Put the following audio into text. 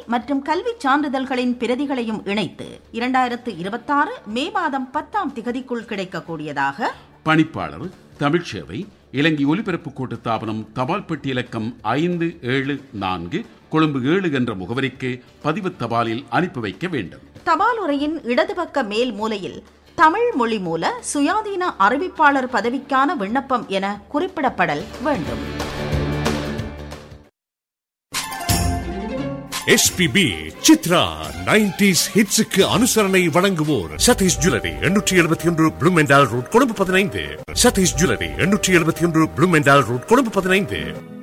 மற்றும் கல்வி சான்றிதழ்களின் பிரதிகளையும் இணைத்து 2026 மே மாதம் 10ஆம் திகதிக்குள் கிடைக்கக்கூடியதாக பணிப்பாளர் தமிழ்ச்சேவை இலங்கை ஒலிபரப்பு கூட்டுத்தாபனம் தபால் பெட்டி இலக்கம் 574 கொழும்பு 7 என்ற முகவரிக்கு பதிவு தபாலில் அனுப்பி வைக்க வேண்டும். தபால் உரையின் இடது பக்க மேல் மூலையில் தமிழ் மொழி மூல சுயாதீன அறிவிப்பாளர் பதவிக்கான விண்ணப்பம் என குறிப்பிடப்படல் வேண்டும். SPB சித்ரா 90s ஹிட்ஸுக்கு அனுசரணை வழங்குவோர் Satish jewellery 871 Bloemendhal road Colombo 15. Satish jewellery 871 Bloemendhal road Colombo 15.